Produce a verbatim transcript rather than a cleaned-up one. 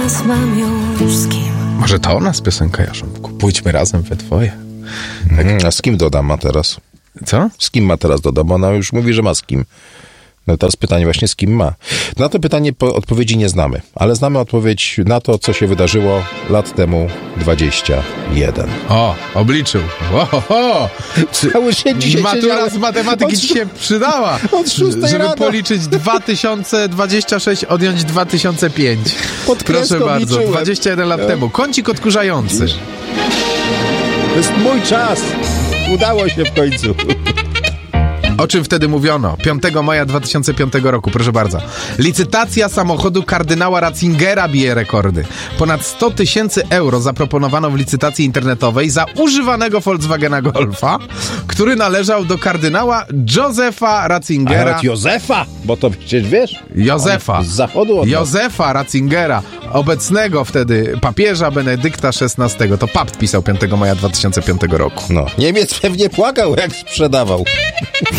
teraz mam już z kim. Może to o nas piosenka, Jarząbku? Pójdźmy razem we dwoje. Tak. Hmm, a z kim dodam ma teraz? Co? Z kim ma teraz dodam? Bo ona już mówi, że ma z kim. No teraz pytanie właśnie, z kim ma. Na to pytanie po, odpowiedzi nie znamy, ale znamy odpowiedź na to, co się wydarzyło lat temu dwadzieścia jeden. O, obliczył. Ohoho! Cały się dzisiaj Matura siedziałem. z matematyki Od ci się przydała. od szóstej żeby rano. policzyć dwa tysiące dwadzieścia sześć, odjąć dwa tysiące pięć. Pod Proszę kreską bardzo, liczyłem. dwadzieścia jeden lat Ja. temu. Kącik odkurzający. To jest mój czas. Udało się w końcu. O czym wtedy mówiono? piątego maja dwa tysiące piątego roku, proszę bardzo. Licytacja samochodu kardynała Ratzingera bije rekordy. Ponad sto tysięcy euro zaproponowano w licytacji internetowej za używanego Volkswagena Golfa, który należał do kardynała Józefa A Ratzingera. nawet Józefa, bo to przecież wiesz. Józefa. On z zachodu od nas. Józefa Ratzingera, obecnego wtedy papieża Benedykta szesnastego. To papt pisał piątego maja dwa tysiące piątego roku. No, Niemiec pewnie płakał, jak sprzedawał.